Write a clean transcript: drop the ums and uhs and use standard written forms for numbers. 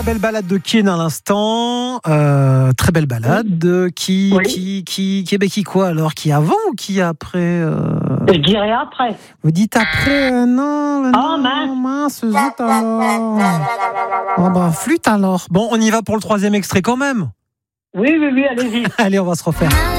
Belle balade de Kin à l'instant, très belle balade. Qui quoi alors? Qui avant ou qui après Je dirais après. Vous dites après? Non, mince, zut alors. Oh bah flûte alors. Bon, on y va pour le troisième extrait quand même. Oui, allez-y. Allez, on va se refaire.